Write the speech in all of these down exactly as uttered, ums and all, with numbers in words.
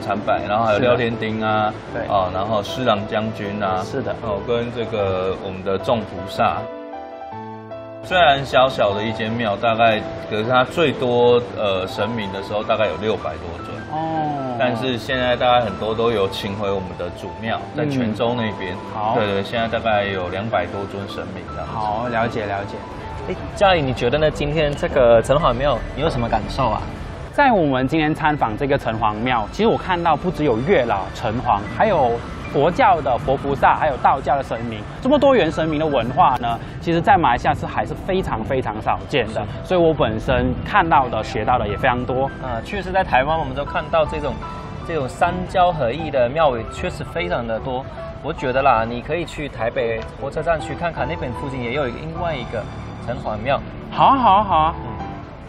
参拜，然后还有廖天丁啊， 对哦，然后施琅将军啊， 是的， 哦，跟这个我们的众菩萨。虽然小小的一间庙，大概可是它最多呃神明的时候大概有六百多尊哦，但是现在大概很多都有请回我们的主庙，在泉州那边。嗯、好，对对，现在大概有两百多尊神明这样子。 好，了解了解。 哎，嘉怡，你觉得呢？今天这个城隍庙你有什么感受啊？ 在我们今天参访这个城隍庙，其实我看到不只有月老、城隍，还有佛教的佛菩萨，还有道教的神明，这么多元神明的文化呢，其实在马来西亚是还是非常非常少见的。所以我本身看到的、学到的也非常多。 啊，确实在台湾我们都看到这种这种三教合一的庙宇，确实非常的多。我觉得啦，你可以去台北火车站去看看，那边附近也有一个另外一个城隍庙。 好啊，好啊，好啊。嗯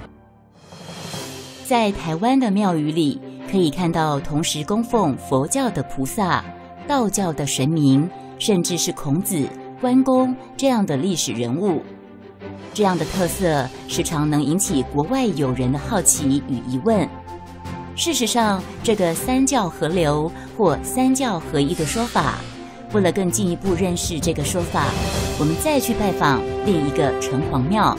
在台湾的庙宇里，可以看到同时供奉佛教的菩萨、道教的神明，甚至是孔子、关公这样的历史人物。这样的特色时常能引起国外友人的好奇与疑问。事实上，这个三教合流或三教合一的说法，为了更进一步认识这个说法，我们再去拜访另一个城隍庙。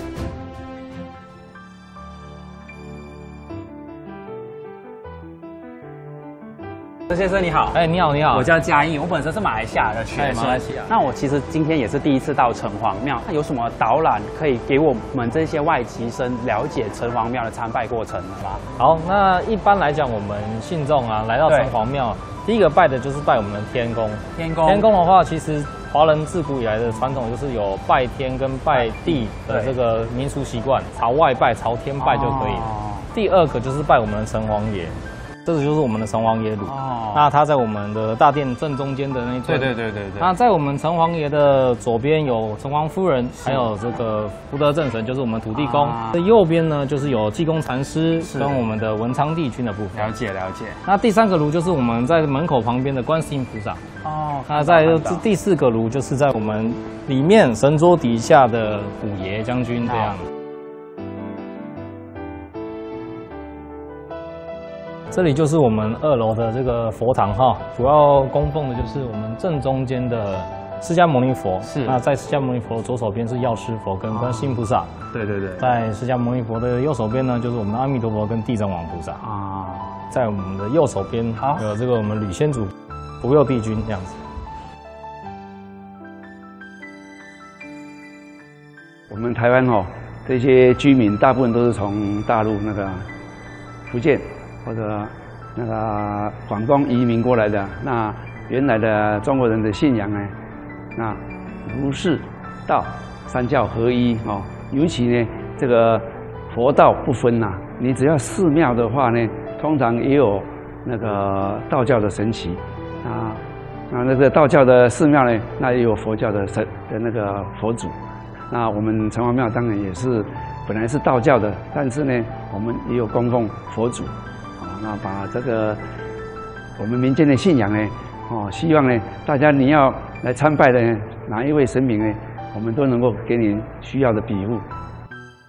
陈先生你好， 哎，你好，你好， 我叫嘉义，我本身是马来西亚的学生，马来西亚。那我其实今天也是第一次到城隍庙，那有什么导览可以给我们这些外籍生了解城隍庙的参拜过程吗？ 好，那一般来讲，我们信众啊来到城隍庙，第一个拜的就是拜我们的天公。 天公， 天公的话，其实华人自古以来的传统就是有拜天跟拜地的这个民俗习惯，朝外拜、朝天拜就可以了。哦、第二个就是拜我们的城隍爷。这个就是我们的城隍爷炉，哦、那它在我们的大殿正中间的那一尊。 对对对对对。 那在我们城隍爷的左边有城隍夫人，还有这个福德正神，就是我们土地公。啊、右边呢，就是有济公禅师跟我们的文昌帝君的部分。 了解了解。 那第三个炉就是我们在门口旁边的观世音菩萨。哦。那在第四个炉就是在我们里面神桌底下的虎爷将军这样。这里就是我们二楼的这个佛堂哈，主要供奉的就是我们正中间的释迦牟尼佛。是。那在释迦牟尼佛的左手边是药师佛跟观世音菩萨。哦、对对对。在释迦牟尼佛的右手边呢，就是我们的阿弥陀佛跟地藏王菩萨。啊。在我们的右手边有这个我们吕仙主、福佑帝君这样子。 我们台湾哦，这些居民大部分都是从大陆那个福建。或者那个广东移民过来的，那原来的中国人的信仰呢，那儒释道三教合一哦，尤其呢这个佛道不分呐、啊，你只要寺庙的话呢，通常也有那个道教的神祇啊，那那个道教的寺庙呢，那也有佛教的神的那个佛祖，那我们城隍庙当然也是本来是道教的，但是呢，我们也有供奉佛祖。那把这个我们民间的信仰呢，哦，希望呢大家你要来参拜的哪一位神明呢，我们都能够给你需要的庇护。